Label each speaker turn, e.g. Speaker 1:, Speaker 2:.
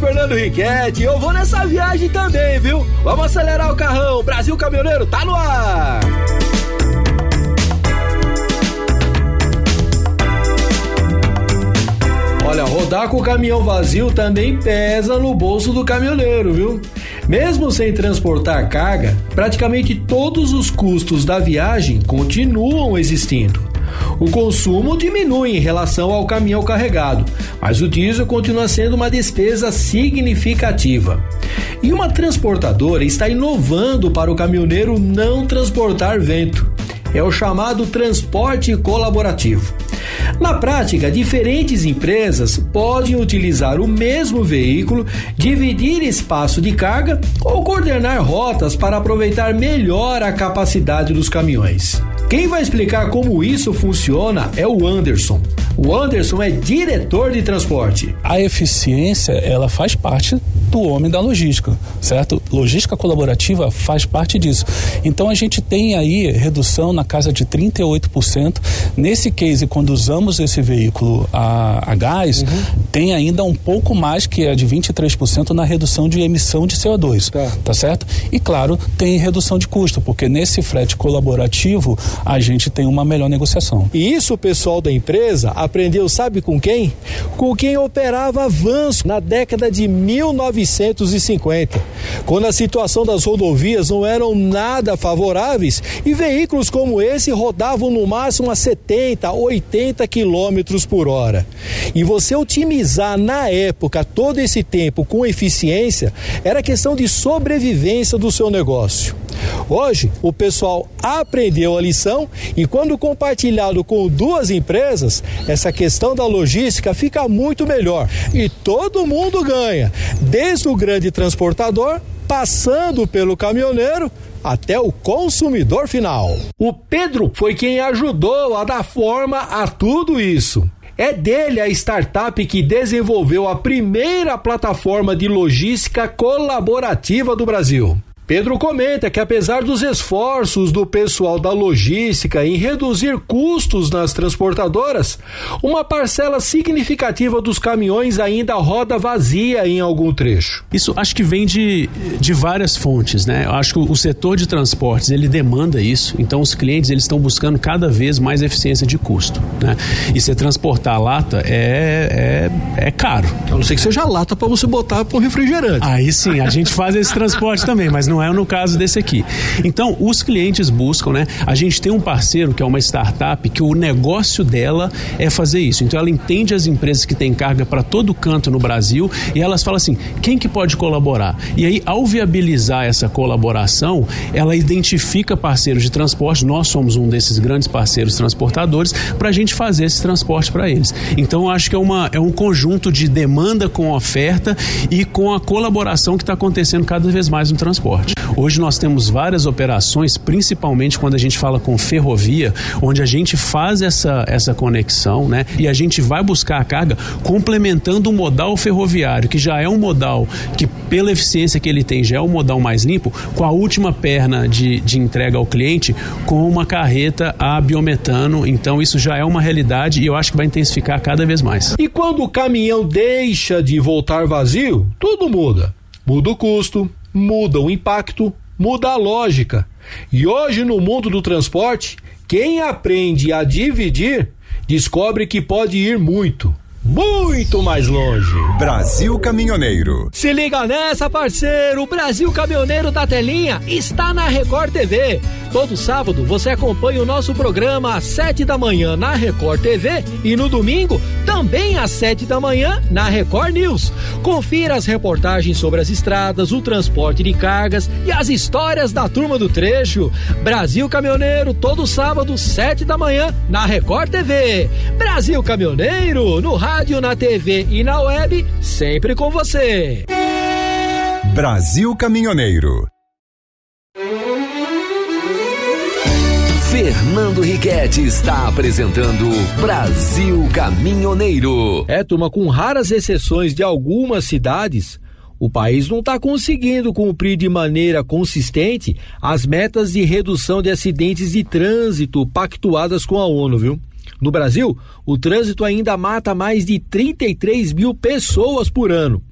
Speaker 1: Fernando Riquetti, eu vou nessa viagem também, viu? Vamos acelerar o carrão, Brasil Caminhoneiro tá no ar! Olha, rodar com o caminhão vazio também pesa no bolso do caminhoneiro, viu? Mesmo sem transportar carga, praticamente todos os custos da viagem continuam existindo. O consumo diminui em relação ao caminhão carregado, mas o diesel continua sendo uma despesa significativa. E uma transportadora está inovando para o caminhoneiro não transportar vento. É o chamado transporte colaborativo. Na prática, diferentes empresas podem utilizar o mesmo veículo, dividir espaço de carga ou coordenar rotas para aproveitar melhor a capacidade dos caminhões. Quem vai explicar como isso funciona é o Anderson. O Anderson é diretor de transporte.
Speaker 2: A eficiência, ela faz parte do homem da logística, certo? Logística colaborativa faz parte disso. Então a gente tem aí redução na casa de 38%. Nesse case, quando usamos esse veículo a gás, tem ainda um pouco mais, que é de 23% na redução de emissão de CO2, tá certo? E claro, tem redução de custo, porque nesse frete colaborativo a gente tem uma melhor negociação.
Speaker 1: E isso o pessoal da empresa aprendeu, sabe com quem? Com quem operava vans na década de 1950, quando a situação das rodovias não eram nada favoráveis e veículos como esse rodavam no máximo a 70, 80 quilômetros por hora. E você otimizar na época todo esse tempo com eficiência era questão de sobrevivência do seu negócio. Hoje, o pessoal aprendeu a lição e quando compartilhado com duas empresas, essa questão da logística fica muito melhor e todo mundo ganha, desde o grande transportador, passando pelo caminhoneiro, até o consumidor final. O Pedro foi quem ajudou a dar forma a tudo isso. É dele a startup que desenvolveu a primeira plataforma de logística colaborativa do Brasil. Pedro comenta que apesar dos esforços do pessoal da logística em reduzir custos nas transportadoras, uma parcela significativa dos caminhões ainda roda vazia em algum trecho.
Speaker 3: Isso acho que vem de várias fontes, né? Eu acho que o setor de transportes, ele demanda isso, então os clientes eles estão buscando cada vez mais eficiência de custo, né? E se transportar lata é caro.
Speaker 1: A não ser que seja lata para você botar para um refrigerante.
Speaker 3: Aí sim, a gente faz esse transporte também, mas não é no caso desse aqui. Então, os clientes buscam, né? A gente tem um parceiro que é uma startup que o negócio dela é fazer isso. Então, ela entende as empresas que têm carga para todo canto no Brasil e elas falam assim, quem que pode colaborar? E aí, ao viabilizar essa colaboração, ela identifica parceiros de transporte, nós somos um desses grandes parceiros transportadores, para a gente fazer esse transporte para eles. Então, eu acho que é um conjunto de demanda com oferta e com a colaboração que está acontecendo cada vez mais no transporte. Hoje nós temos várias operações, principalmente quando a gente fala com ferrovia, onde a gente faz essa conexão, né? E a gente vai buscar a carga complementando o modal ferroviário, que já é um modal que, pela eficiência que ele tem, já é um modal mais limpo, com a última perna de entrega ao cliente, com uma carreta a biometano. Então isso já é uma realidade e eu acho que vai intensificar cada vez mais.
Speaker 1: E quando o caminhão deixa de voltar vazio, tudo muda. Muda o custo, muda o impacto, muda a lógica. E hoje no mundo do transporte, quem aprende a dividir, descobre que pode ir muito mais longe.
Speaker 4: Brasil Caminhoneiro.
Speaker 1: Se liga nessa, parceiro, o Brasil Caminhoneiro da telinha está na Record TV. Todo sábado você acompanha o nosso programa às 7 da manhã na Record TV e no domingo também às 7 da manhã na Record News. Confira as reportagens sobre as estradas, o transporte de cargas e as histórias da turma do trecho. Brasil Caminhoneiro, todo sábado, 7 da manhã na Record TV. Brasil Caminhoneiro, no rádio, na TV e na web, sempre com você.
Speaker 4: Brasil Caminhoneiro.
Speaker 5: Fernando Riquetti está apresentando Brasil Caminhoneiro.
Speaker 1: Turma, com raras exceções de algumas cidades, o país não está conseguindo cumprir de maneira consistente as metas de redução de acidentes de trânsito pactuadas com a ONU, viu? No Brasil, o trânsito ainda mata mais de 33 mil pessoas por ano.